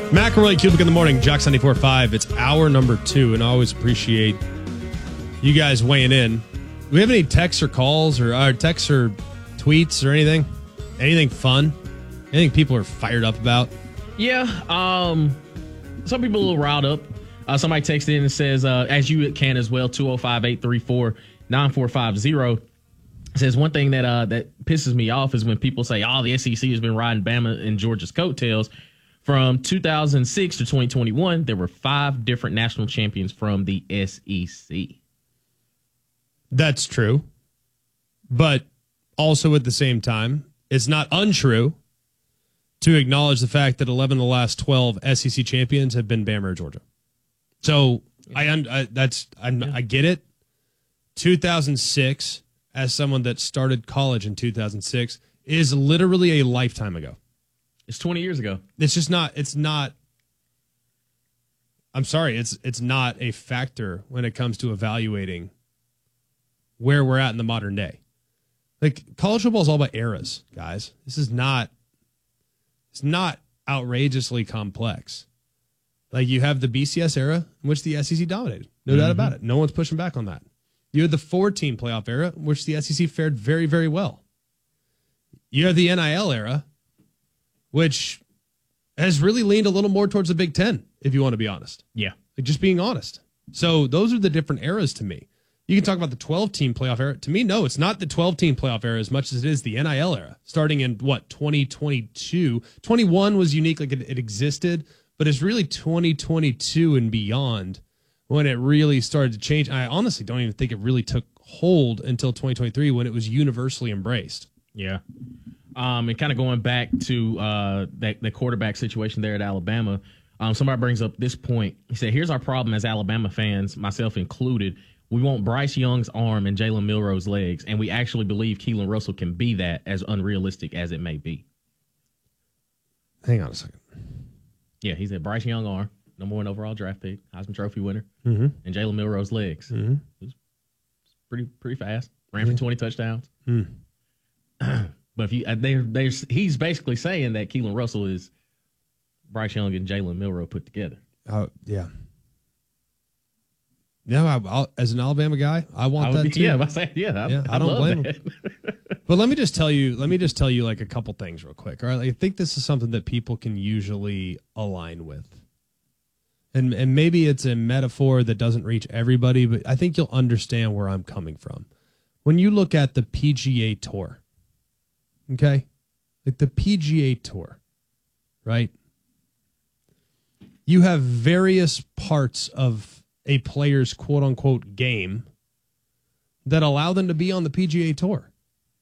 McElroy, Cubic in the morning, Jock 94.5. It's hour number 2, and I always appreciate you guys weighing in. Do we have any texts or calls or texts or tweets or anything? Anything fun? Anything people are fired up about? Yeah, some people a little riled up. Somebody texted in and says, as you can as well, 205-834-9450. Says one thing that pisses me off is when people say, the SEC has been riding Bama and Georgia's coattails. From 2006 to 2021, there were 5 different national champions from the SEC. That's true. But also at the same time, it's not untrue to acknowledge the fact that 11 of the last 12 SEC champions have been Bama or Georgia. So I get it. 2006, as someone that started college in 2006, is literally a lifetime ago. It's 20 years ago. It's not a factor when it comes to evaluating where we're at in the modern day. Like, college football is all about eras, guys. It's not outrageously complex. Like, you have the BCS era in which the SEC dominated. No doubt about it. No one's pushing back on that. You had the 4-team playoff era in which the SEC fared very, very well. You have the NIL era, which has really leaned a little more towards the Big Ten, if you want to be honest. Yeah. Like, just being honest. So those are the different eras to me. You can talk about the 12-team playoff era. To me, no, it's not the 12-team playoff era as much as it is the NIL era, starting in, 2022. 21 was unique, like it existed, but it's really 2022 and beyond when it really started to change. I honestly don't even think it really took hold until 2023 when it was universally embraced. Yeah. And kind of going back to the quarterback situation there at Alabama, somebody brings up this point. He said, here's our problem as Alabama fans, myself included. We want Bryce Young's arm and Jalen Milroe's legs, and we actually believe Keelan Russell can be that, as unrealistic as it may be. Hang on a second. Yeah, he said Bryce Young arm, number 1 overall draft pick, Heisman Trophy winner, Mm-hmm. and Jalen Milroe's legs. Mm-hmm. It was pretty fast. Ran for 20 touchdowns. But if he's basically saying that Keelan Russell is Bryce Young and Jalen Milroe put together. Yeah. Yeah, as an Alabama guy, I want that too. I don't blame him. But let me just tell you like a couple things real quick. All right, I think this is something that people can usually align with. And maybe it's a metaphor that doesn't reach everybody, but I think you'll understand where I'm coming from. When you look at the PGA Tour, okay? Like the PGA Tour, right? You have various parts of a player's quote-unquote game that allow them to be on the PGA Tour.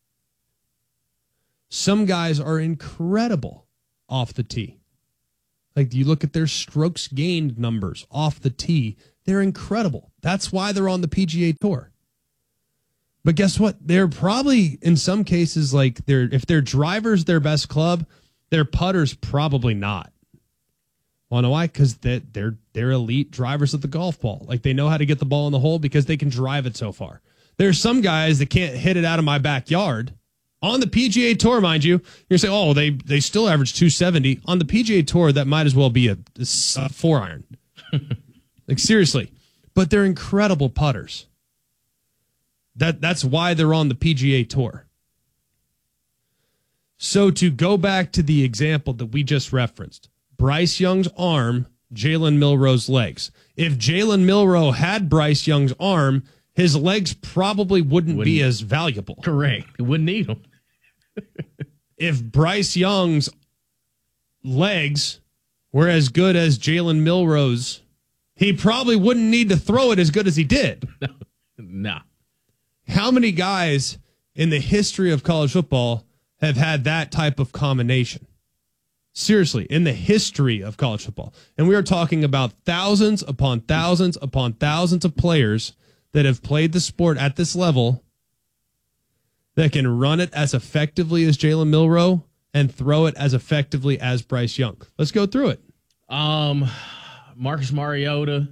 Some guys are incredible off the tee. Like, you look at their strokes gained numbers off the tee, they're incredible. That's why they're on the PGA Tour. But guess what? They're probably, in some cases, like, if their driver's their best club, their putter's probably not. Want to know why? Because they're elite drivers of the golf ball. Like, they know how to get the ball in the hole because they can drive it so far. There's some guys that can't hit it out of my backyard. On the PGA Tour, mind you, you're saying, they still average 270. On the PGA Tour, that might as well be a 4-iron. Like, seriously. But they're incredible putters. That's why they're on the PGA Tour. So to go back to the example that we just referenced, Bryce Young's arm, Jalen Milroe's legs. If Jalen Milroe had Bryce Young's arm, his legs probably wouldn't be as valuable. Correct. He wouldn't need them. If Bryce Young's legs were as good as Jalen Milroe's, he probably wouldn't need to throw it as good as he did. No. How many guys in the history of college football have had that type of combination? Seriously, in the history of college football. And we are talking about thousands upon thousands upon thousands of players that have played the sport at this level that can run it as effectively as Jalen Milroe and throw it as effectively as Bryce Young. Let's go through it. Marcus Mariota,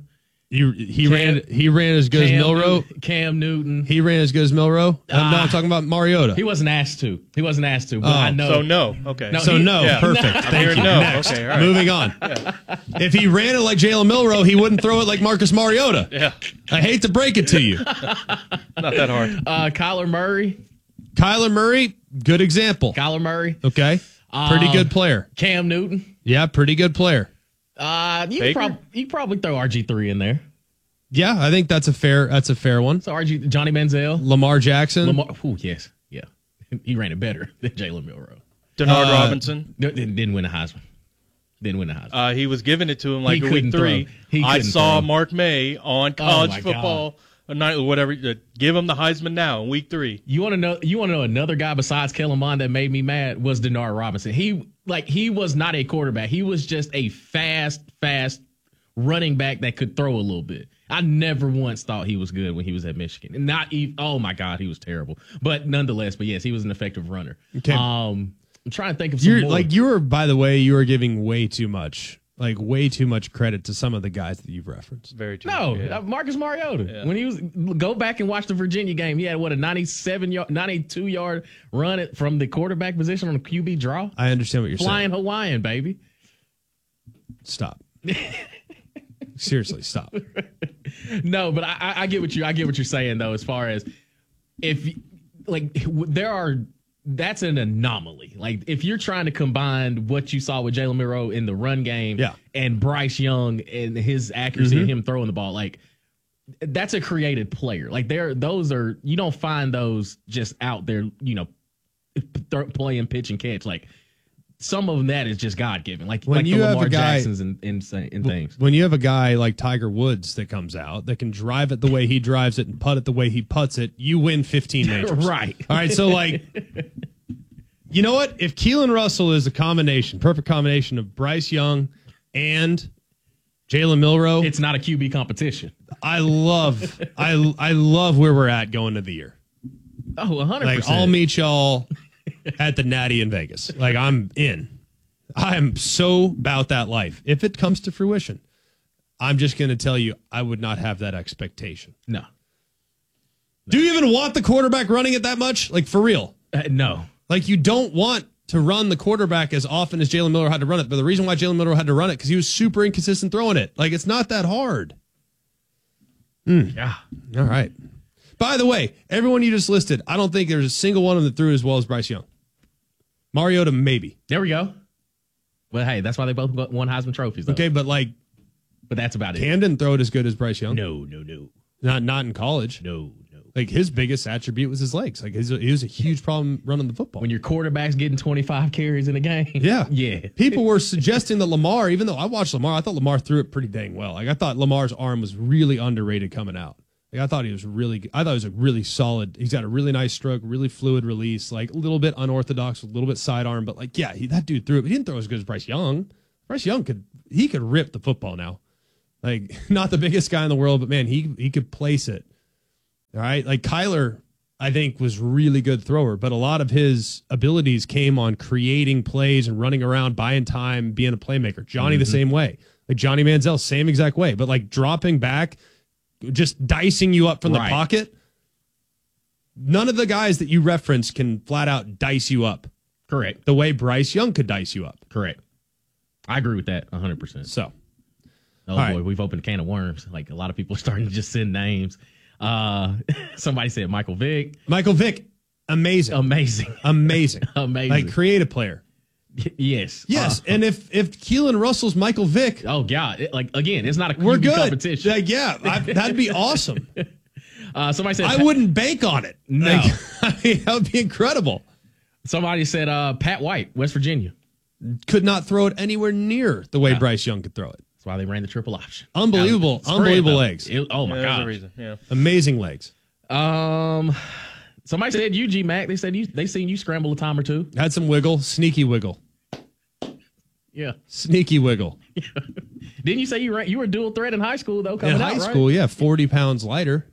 He ran as good as Milroe. Cam Newton. He ran as good as Milroe. I'm talking about Mariota. He wasn't asked to. But I know. So no. Okay. Perfect. Thank you. No. Next. Okay. All right. Moving on. If he ran it like Jalen Milroe, he wouldn't throw it like Marcus Mariota. Yeah. I hate to break it to you. Not that hard. Kyler Murray, good example. Kyler Murray. Okay. Pretty good player. Cam Newton. Yeah, pretty good player. You probably throw RG3 in there. Yeah, I think that's a fair one. So Johnny Manziel. Lamar Jackson. Yes. Yeah. He ran it better than Jalen Milroe. Denard Robinson. Didn't win a Heisman. He was giving it to him like week 3. I saw Mark May on college football. Whatever. Give him the Heisman now in week 3. You want to know another guy besides Kellen Mond that made me mad was Denard Robinson. He was not a quarterback. He was just a fast running back that could throw a little bit. I never once thought he was good when he was at Michigan. And not even, oh my God, he was terrible. But nonetheless, yes, he was an effective runner. Okay. I'm trying to think of some more. By the way, you are giving way too much credit to some of the guys that you've referenced. Very true. No, Marcus Mariota. Yeah. When he was, go back and watch the Virginia game. He had a 92 yard run from the quarterback position on a QB draw. I understand what you're saying. Flying Hawaiian, baby. Stop. Seriously, stop. No, but I get what you're saying though. As far as that's an anomaly. Like if you're trying to combine what you saw with Jalen Milroe in the run game, and Bryce Young and his accuracy and him throwing the ball, like that's a created player. Like you don't find those just out there, playing pitch and catch. Like some of that is just God given. Like the Lamar Jacksons and things. When you have a guy like Tiger Woods that comes out that can drive it the way he drives it and putt it the way he putts it, you win 15 majors. Right. All right. So you know what? If Keelan Russell is perfect combination of Bryce Young and Jalen Milroe, it's not a QB competition. I love where we're at going into the year. Oh, 100%. Like I'll meet y'all at the Natty in Vegas. Like I'm in. I am so about that life. If it comes to fruition, I'm just going to tell you, I would not have that expectation. No. Do you even want the quarterback running it that much? Like for real? No. Like you don't want to run the quarterback as often as Jalen Milroe had to run it. But the reason why Jalen Milroe had to run it because he was super inconsistent throwing it. Like it's not that hard. Yeah. All right. By the way, everyone you just listed, I don't think there's a single one of them that threw as well as Bryce Young. Mariota, maybe. There we go. Well, hey, that's why they both won Heisman trophies, though. Okay, but that's about it. Cam didn't throw it as good as Bryce Young. No. Not in college. No. Like his biggest attribute was his legs. Like he was a huge problem running the football. When your quarterback's getting 25 carries in a game. Yeah. Yeah. People were suggesting that Lamar, even though I watched Lamar, I thought Lamar threw it pretty dang well. Like I thought Lamar's arm was really underrated coming out. Like I thought he was really good. I thought he was a really solid. He's got a really nice stroke, really fluid release, like a little bit unorthodox, a little bit sidearm, but like that dude threw it. But he didn't throw as good as Bryce Young. Bryce Young could rip the football now. Like not the biggest guy in the world, but man, he could place it. All right, like Kyler, I think was really good thrower, but a lot of his abilities came on creating plays and running around, buying time, being a playmaker. Johnny the same way, like Johnny Manziel, same exact way, but like dropping back, just dicing you up from the pocket. None of the guys that you reference can flat out dice you up. Correct. The way Bryce Young could dice you up. Correct. I agree with that 100%. So, boy, we've opened a can of worms. Like a lot of people are starting to just send names. Somebody said Michael Vick. Michael Vick, amazing. Like creative player. Yes. And if Keelan Russell's Michael Vick, oh God, it's not a we're good competition. That'd be awesome. Somebody said I wouldn't bank on it. No, that would be incredible. Somebody said Pat White, West Virginia, could not throw it anywhere near the way Bryce Young could throw it. That's why they ran the triple option. Unbelievable legs. Oh my God, reason. Yeah. Amazing legs. Somebody said UG Mac. They said they seen you scramble a time or two. Had some wiggle, sneaky wiggle. Yeah, sneaky wiggle. Didn't you say you were dual threat in high school though? Coming in high school, yeah, 40 pounds lighter.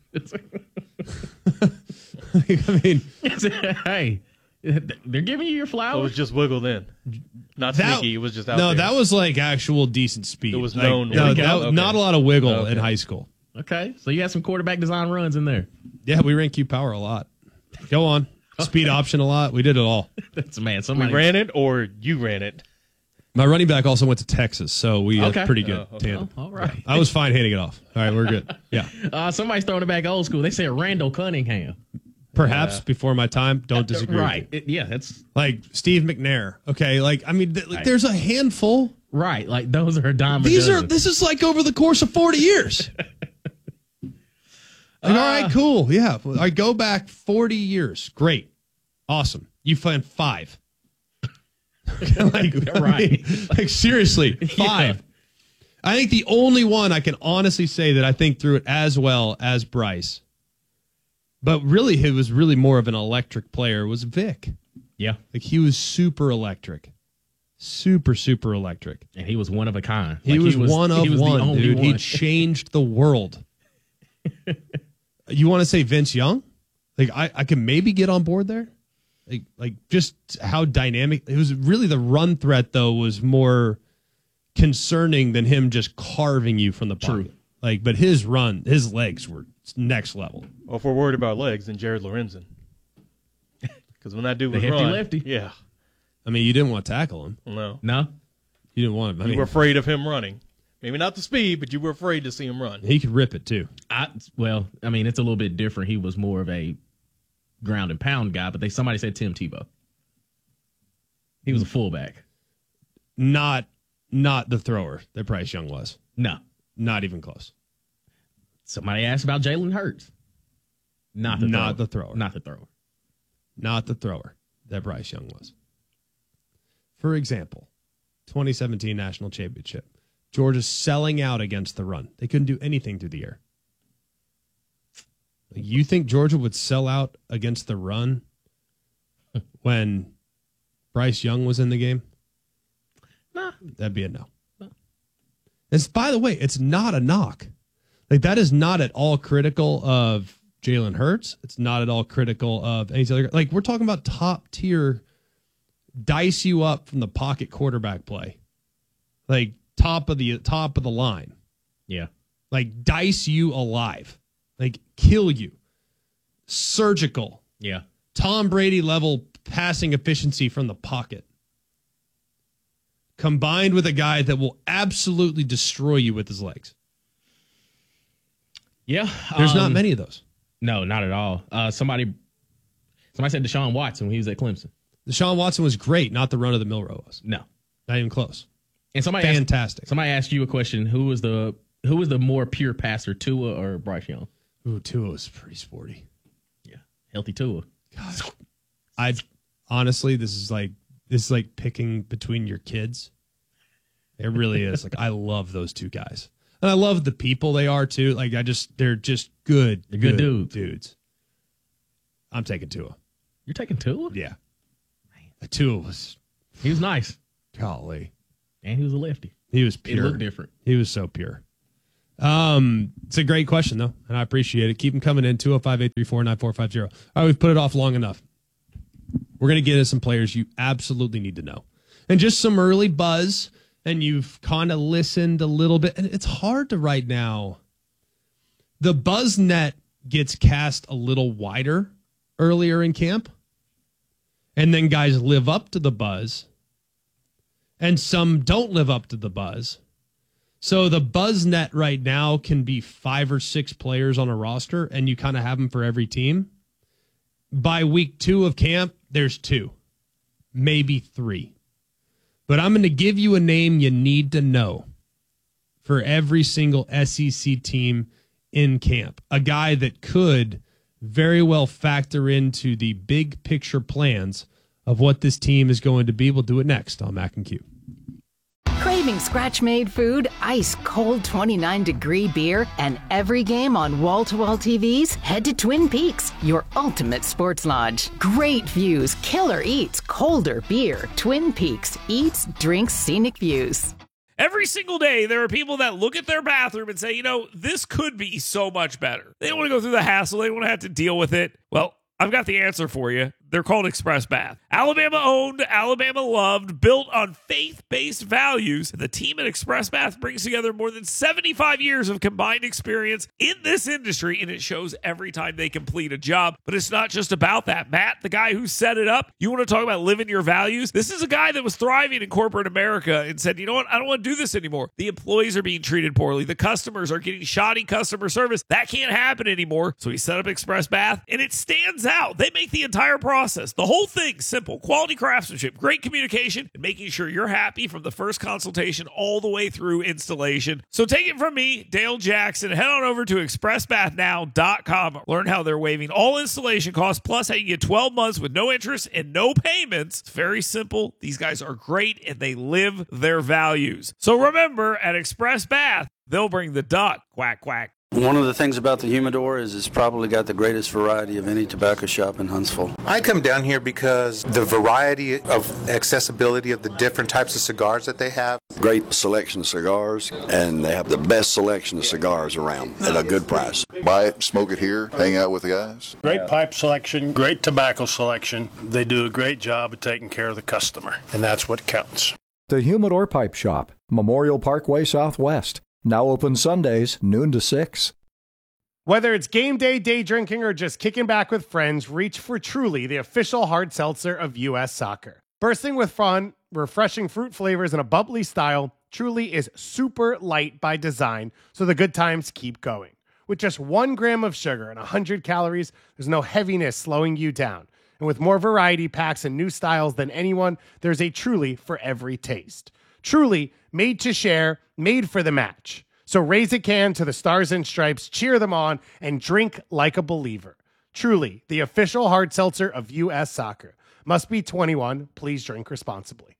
I mean, hey, they're giving you your flowers. So it was just wiggle then. Not sneaky. It was just out no, there. that was like actual decent speed. It was like, known. No, Okay. not a lot of wiggle in high school. Okay, so you had some quarterback design runs in there. Yeah, we ran Q power a lot. Go on. Speed option a lot. We did it all. That's man. We Somebody ran it or you ran it? My running back also went to Texas, so we had pretty good tandem. all right. I was fine handing it off. All right, we're good. Yeah. Somebody's throwing it back old school. They said Randall Cunningham. Perhaps before my time. Don't disagree. Right. With you. That's like Steve McNair. Okay. Like, I mean, there's a handful. right. Like those are a dime. This is like over the course of 40 years. Like, all right, cool. Yeah. I go back 40 years. Great. Awesome. You find 5. Like, right. Like, seriously, 5. Yeah. I think the only one I can honestly say that I think threw it as well as Bryce, but really he was really more of an electric player, was Vic. Yeah. Like, he was super electric. Super, super electric. And he was one of a kind. He was one of one, dude. One. He changed the world. You want to say Vince Young? Like, I can maybe get on board there. Like just how dynamic it was. Really, the run threat though was more concerning than him just carving you from the pocket. True. Like, but his legs were next level. Well, if we're worried about legs, then Jared Lorenzen. Because when that dude The would hefty run, lefty. yeah, I mean, you didn't want to tackle him. no, You didn't want him. I you mean, were afraid of him running. Maybe not the speed, but you were afraid to see him run. he could rip it too. Well, I mean, it's a little bit different. He was more of a ground and pound guy, but somebody said Tim Tebow. He was a fullback. Not the thrower that Bryce Young was. No. Not even close. Somebody asked about Jalen Hurts. Not the thrower. Not the thrower that Bryce Young was. For example, 2017 National Championship. Georgia's selling out against the run. They couldn't do anything through the air. You think Georgia would sell out against the run when Bryce Young was in the game? Nah. That'd be a no. It's, by the way, it's not a knock. Like, that is not at all critical of Jalen Hurts. It's not at all critical of any other. Like, we're talking about top tier, dice you up from the pocket quarterback play. Like, top of the line. Yeah. Like, dice you alive. Like, kill you. Surgical. Yeah. Tom Brady level passing efficiency from the pocket. Combined with a guy that will absolutely destroy you with his legs. Yeah. There's not many of those. No, not at all. Somebody said Deshaun Watson when he was at Clemson. Deshaun Watson was great, not the run of the mill row was. No. Not even close. And Fantastic. Somebody asked you a question. Who was the more pure passer, Tua or Bryce Young? Ooh, Tua was pretty sporty. Yeah. Healthy Tua. Gosh. Honestly, this is like picking between your kids. It really is. Like, I love those two guys. And I love the people they are too. Like, they're just good. They're good dudes. I'm taking Tua. You're taking Tua? Yeah. Tua was. He was nice. Golly. And he was a lefty. He was pure. It looked different. He was so pure. It's a great question, though, and I appreciate it. Keep them coming in, 205-834-9450. All right, we've put it off long enough. We're going to get into some players you absolutely need to know. And just some early buzz, and you've kind of listened a little bit. And it's hard to right now. The buzz net gets cast a little wider earlier in camp, and then guys live up to the buzz, and some don't live up to the buzz. So the buzz net right now can be 5 or 6 players on a roster, and you kind of have them for every team. By week 2 of camp, there's 2, maybe 3. But I'm going to give you a name you need to know for every single SEC team in camp. A guy that could very well factor into the big picture plans of what this team is going to be. We'll do it next on Mac and Q. Craving scratch-made food, ice-cold 29-degree beer, and every game on wall-to-wall TVs? Head to Twin Peaks, your ultimate sports lodge. Great views, killer eats, colder beer. Twin Peaks, eats, drinks, scenic views. Every single day, there are people that look at their bathroom and say, this could be so much better. They don't want to go through the hassle. They don't want to have to deal with it. Well, I've got the answer for you. They're called Express Bath. Alabama owned, Alabama loved, built on faith-based values. The team at Express Bath brings together more than 75 years of combined experience in this industry, and it shows every time they complete a job. But it's not just about that. Matt, the guy who set it up, you want to talk about living your values? This is a guy that was thriving in corporate America and said, you know what, I don't want to do this anymore. The employees are being treated poorly. The customers are getting shoddy customer service. That can't happen anymore. So he set up Express Bath, and it stands out. They make the entire process, the whole thing, simple. Quality craftsmanship, great communication, and making sure you're happy from the first consultation all the way through installation. So take it from me, Dale Jackson. Head on over to expressbathnow.com. Learn how they're waiving all installation costs, plus how you get 12 months with no interest and no payments. It's very simple. These guys are great, and they live their values. So remember, at Express Bath, they'll bring the duck. Quack, quack. One of the things about the Humidor is it's probably got the greatest variety of any tobacco shop in Huntsville. I come down here because the variety of accessibility of the different types of cigars that they have. Great selection of cigars, and they have the best selection of cigars around at a good price. Buy it, smoke it here, hang out with the guys. Great pipe selection, great tobacco selection. They do a great job of taking care of the customer, and that's what counts. The Humidor Pipe Shop, Memorial Parkway Southwest. Now open Sundays, noon to 6. Whether it's game day, day drinking, or just kicking back with friends, reach for Truly, the official hard seltzer of U.S. Soccer. Bursting with fun, refreshing fruit flavors, and a bubbly style, Truly is super light by design, so the good times keep going. With just 1 gram of sugar and 100 calories, there's no heaviness slowing you down. And with more variety packs and new styles than anyone, there's a Truly for every taste. Truly, made to share, made for the match. So raise a can to the Stars and Stripes, cheer them on, and drink like a believer. Truly, the official hard seltzer of U.S. Soccer. Must be 21. Please drink responsibly.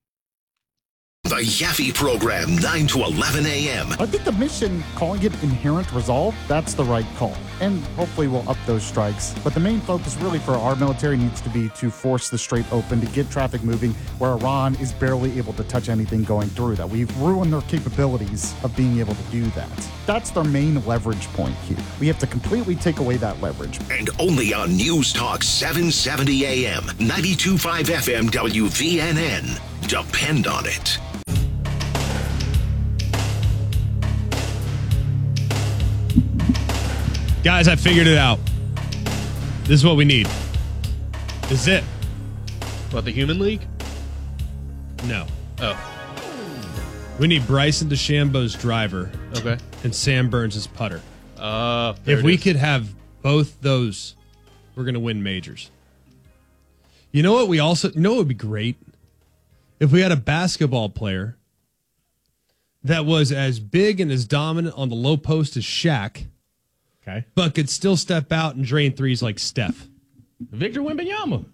The Yaffe Program, 9 to 11 a.m. I think the mission, calling it Inherent Resolve, that's the right call. And hopefully we'll up those strikes. But the main focus really for our military needs to be to force the Strait open, to get traffic moving, where Iran is barely able to touch anything going through that. We've ruined their capabilities of being able to do that. That's their main leverage point here. We have to completely take away that leverage. And only on News Talk 770 a.m., 92.5 FM WVNN. Depend on it. Guys, I figured it out. This is what we need. This is it. What, the Human League? No. Oh. We need Bryson DeChambeau's driver. Okay. And Sam Burns' putter. There if we could have both those, we're going to win majors. You know what would be great? If we had a basketball player that was as big and as dominant on the low post as Shaq. Okay. But could still step out and drain threes like Steph. Victor Wembanyama.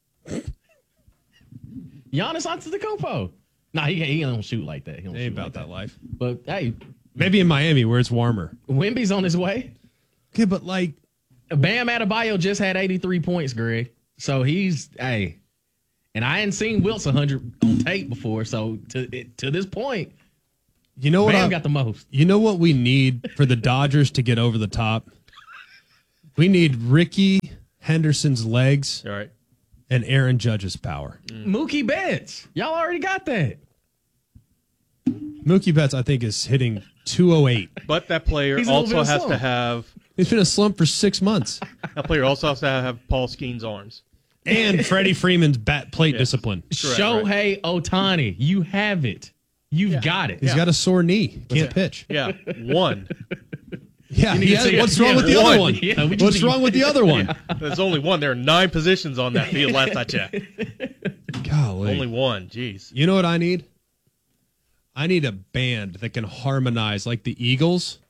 Giannis Antetokounmpo. Nah, he don't shoot like that. He don't ain't shoot about like that life. But, hey. Maybe in Miami where it's warmer. Wemby's on his way. Okay, but like. Bam Adebayo just had 83 points, Greg. So he's, hey. And I hadn't seen Wilt's 100 on tape before. So to this point. You know what? Bam got the most. You know what we need for the Dodgers to get over the top? We need Ricky Henderson's legs and Aaron Judge's power. Mookie Betts. Y'all already got that. Mookie Betts, I think, is hitting 208. But that player also has to have... He's been a slump for 6 months. That player also has to have Paul Skeen's arms. And Freddie Freeman's bat plate discipline. Shohei Ohtani. You have it. You've got it. He's got a sore knee. Can't pitch. Yeah, one. Yeah, what's wrong with the other one? Yeah, what's wrong with the other one? Yeah. There's only one. There are 9 positions on that field last I checked. Golly. Only one. Jeez. You know what I need? I need a band that can harmonize like the Eagles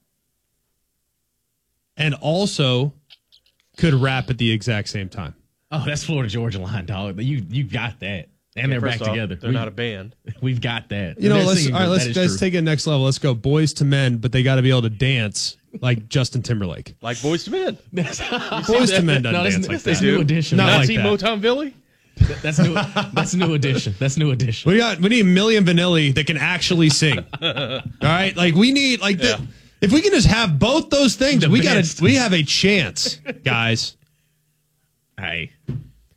and also could rap at the exact same time. Oh, that's Florida Georgia Line, dog. You got that. And they're back together. They're not a band. We've got that. You know, let's take it next level. Let's go Boys to Men, but they got to be able to dance like Justin Timberlake. Like Boys to Men. Boys to Men doesn't dance like that. That's new edition. Not like see that. Motown Billy? That's new edition. That's new edition. We need Milli Vanilli that can actually sing. All right, like we need if we can just have both those things, we have a chance, guys. Hey.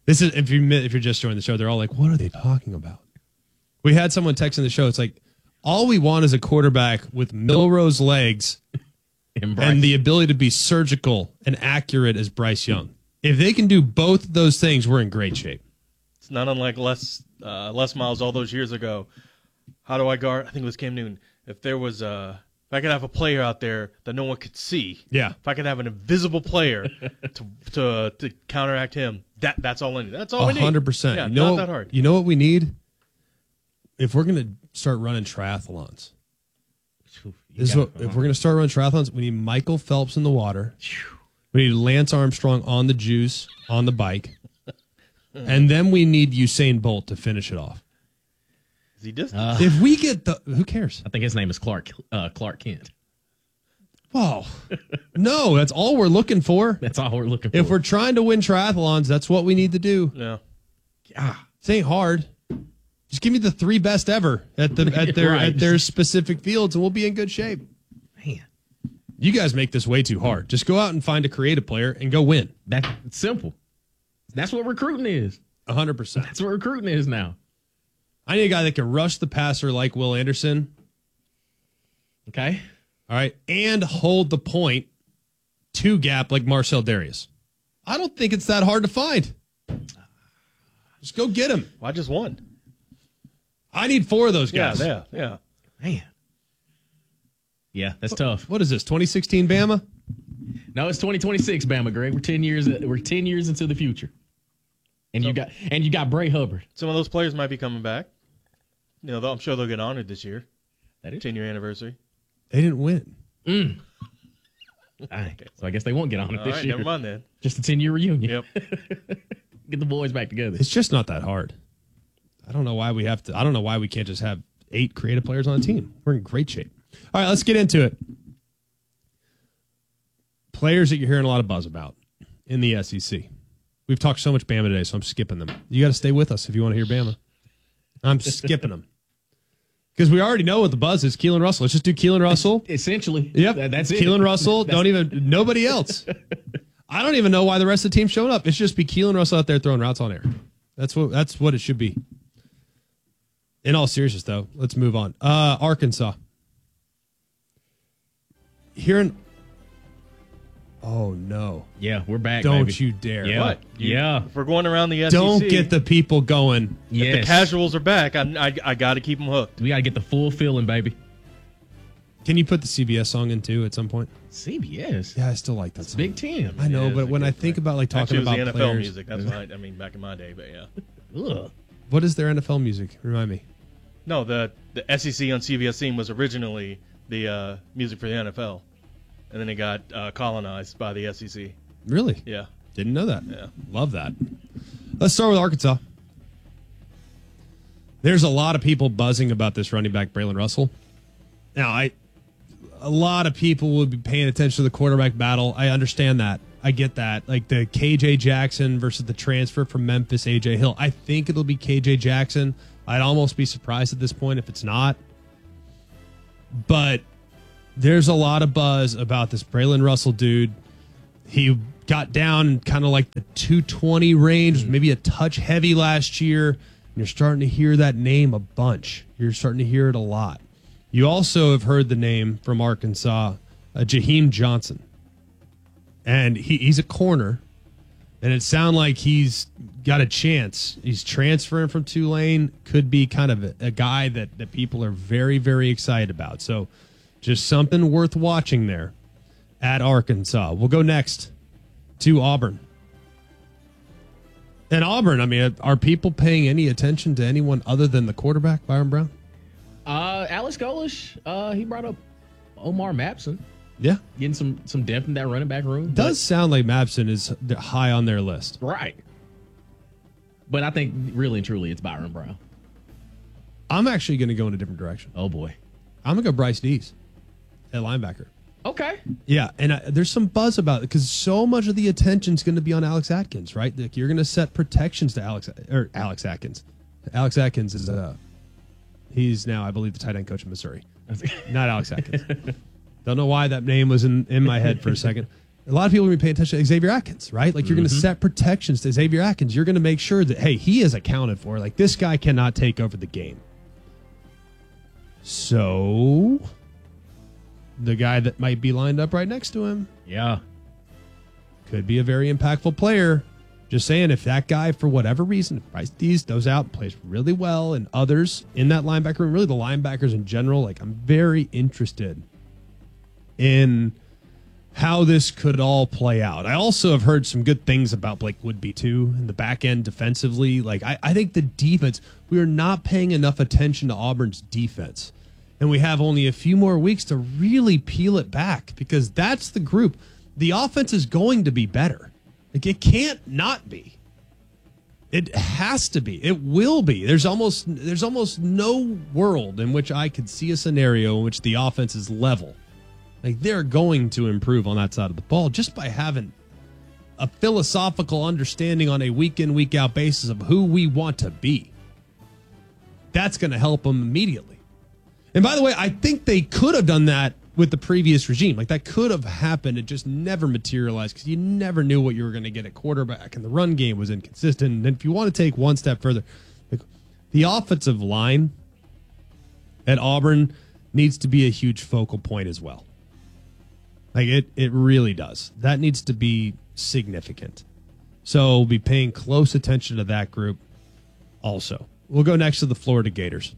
This is if you're just joining the show, they're all like, "What are they talking about?" We had someone texting the show. It's like, all we want is a quarterback with Milrose legs and the ability to be surgical and accurate as Bryce Young. If they can do both of those things, we're in great shape. It's not unlike Les Miles all those years ago. How do I guard? I think it was Cam Newton. If I could have a player out there that no one could see, if I could have an invisible player to counteract him, that's all I need. That's all we need. 100%. Yeah, not that hard. You know what we need? If we're going to start running triathlons, if we're going to start running triathlons, we need Michael Phelps in the water. We need Lance Armstrong on the juice, on the bike. And then we need Usain Bolt to finish it off. Is he just? If we get who cares? I think his name is Clark Kent. Whoa. No, that's all we're looking for. That's all we're looking for. If we're trying to win triathlons, that's what we need to do. Yeah. This ain't hard. Just give me the 3 best ever at their specific fields, and we'll be in good shape. Man, you guys make this way too hard. Just go out and find a creative player and go win. That's simple. That's what recruiting is. 100%. That's what recruiting is now. I need a guy that can rush the passer like Will Anderson. Okay. All right, and hold the point 2 gap like Marcel Darius. I don't think it's that hard to find. Just go get him. Well, I just won. I need 4 of those guys. Yeah. Man. Yeah, that's tough. What is this, 2016 Bama? No, it's 2026 Bama, Greg. We're 10 years into the future. And you got Bray Hubbard. Some of those players might be coming back. I'm sure they'll get honored this year. That is 10-year anniversary. They didn't win. Okay. So I guess they won't get honored this year. Never mind then. Just a 10-year reunion. Yep. Get the boys back together. It's just not that hard. I don't know why we can't just have 8 creative players on a team. We're in great shape. All right, let's get into it. Players that you're hearing a lot of buzz about in the SEC. We've talked so much Bama today, so I'm skipping them. You got to stay with us if you want to hear Bama. I'm skipping them. Because we already know what the buzz is. Keelan Russell. Let's just do Keelan Russell. Essentially. Yep. That's it. Keelan Russell. Nobody else. I don't even know why the rest of the team's showing up. It's just be Keelan Russell out there throwing routes on air. That's what it should be. In all seriousness, though, let's move on. Arkansas. Oh, no. Yeah, we're back, Don't baby. you dare. Yeah. What? Yeah. If we're going around the SEC. Don't get the people going. If the casuals are back, I got to keep them hooked. We got to get the full feeling, baby. Can you put the CBS song in, too, at some point? CBS? Yeah, I still like that That's song. Big Ten. I know, but when I think about talking Actually, it was about the players, NFL music. That's what I mean, back in my day, but yeah. Ugh. What is their NFL music? Remind me. No, the SEC on CBS theme was originally the music for the NFL, and then it got colonized by the SEC. Really? Yeah. Didn't know that. Yeah. Love that. Let's start with Arkansas. There's a lot of people buzzing about this running back, Braylon Russell. Now, a lot of people will be paying attention to the quarterback battle. I understand that. I get that. Like the KJ Jackson versus the transfer from Memphis, AJ Hill. I think it'll be KJ Jackson. I'd almost be surprised at this point if it's not. But there's a lot of buzz about this Braylon Russell dude. He got down kind of like the 220 range, maybe a touch heavy last year. And you're starting to hear that name a bunch. You're starting to hear it a lot. You also have heard the name from Arkansas, Jaheim Johnson. And he's a corner. And it sounds like he's got a chance. He's transferring from Tulane. Could be kind of a guy that people are very, very excited about. So just something worth watching there at Arkansas. We'll go next to Auburn. And Auburn, I mean, are people paying any attention to anyone other than the quarterback, Byron Brown? Alex Golesh, he brought up Omar Mapson. Yeah. Getting some depth in that running back room. Does sound like Mapson is high on their list. Right. But I think really and truly it's Byron Brown. I'm actually going to go in a different direction. Oh, boy. I'm going to go Bryce Dees at linebacker. Okay. Yeah, and there's some buzz about it because so much of the attention's going to be on Alex Atkins, right? Like you're going to set protections to Alex Atkins. Alex Atkins is he's now, I believe, the tight end coach in Missouri. Not Alex Atkins. Don't know why that name was in my head for a second. A lot of people are paying attention to Xavier Atkins, right? Like, you're going to set protections to Xavier Atkins. You're going to make sure that, hey, he is accounted for. Like, this guy cannot take over the game. So, the guy that might be lined up right next to him. Yeah. Could be a very impactful player. Just saying, if that guy, for whatever reason, if Bryce Dees goes out and plays really well, and others in that linebacker room, really the linebackers in general, like, I'm very interested in how this could all play out. I also have heard some good things about Blake Woodby, too, in the back end defensively. Like, I think the defense, we are not paying enough attention to Auburn's defense. And we have only a few more weeks to really peel it back, because that's the group. The offense is going to be better. Like, it can't not be. It has to be. It will be. There's almost no world in which I could see a scenario in which the offense is level. Like, they're going to improve on that side of the ball just by having a philosophical understanding on a week-in, week-out basis of who we want to be. That's going to help them immediately. And by the way, I think they could have done that with the previous regime. Like, that could have happened. It just never materialized because you never knew what you were going to get at quarterback, and the run game was inconsistent. And if you want to take one step further, like, the offensive line at Auburn needs to be a huge focal point as well. Like, it really does. That needs to be significant. So we'll be paying close attention to that group also. We'll go next to the Florida Gators.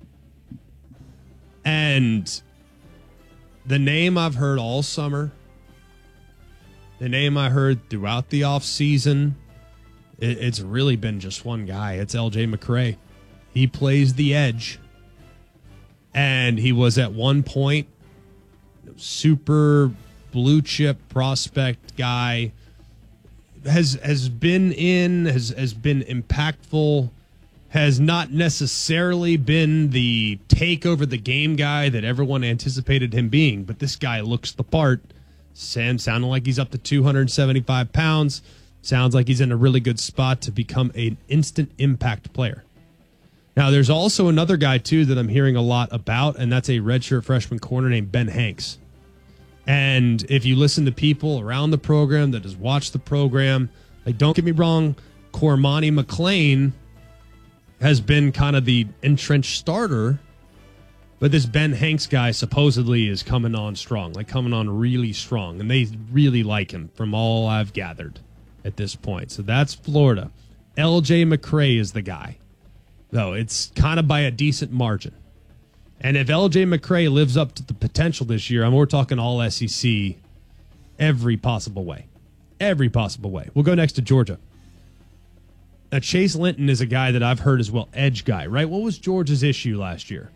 And the name I've heard all summer, the name I heard throughout the offseason, it's really been just one guy. It's L.J. McCray. He plays the edge. And he was at one point super blue chip prospect guy, has been impactful, has not necessarily been the take over the game guy that everyone anticipated him being, but this guy looks the part. Sounding like he's up to 275 pounds. Sounds like he's in a really good spot to become an instant impact player. Now, there's also another guy, too, that I'm hearing a lot about, and that's a redshirt freshman corner named Ben Hanks. And if you listen to people around the program that has watched the program, like, don't get me wrong, Cormani McClain has been kind of the entrenched starter, but this Ben Hanks guy supposedly is coming on strong, like coming on really strong, and they really like him from all I've gathered at this point. So that's Florida. L.J. McCray is the guy, though. It's kind of by a decent margin. And if L.J. McCray lives up to the potential this year, we're talking all SEC every possible way. Every possible way. We'll go next to Georgia. Now, Chase Linton is a guy that I've heard as well, edge guy, right? What was Georgia's issue last year?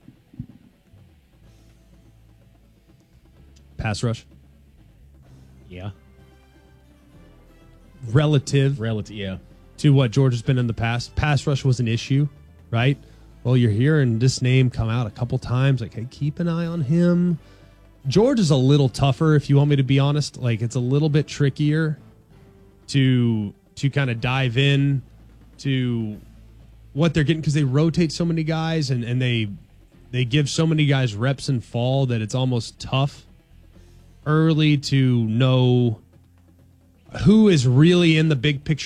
Pass rush? Yeah. Relative, yeah. To what Georgia's been in the past. Pass rush was an issue, right? Well, you're hearing this name come out a couple times, like, hey, keep an eye on him. Georgia's a little tougher, if you want me to be honest. Like, it's a little bit trickier to kind of dive in to what they're getting, because they rotate so many guys and they give so many guys reps in fall that it's almost tough early to know who is really in the big picture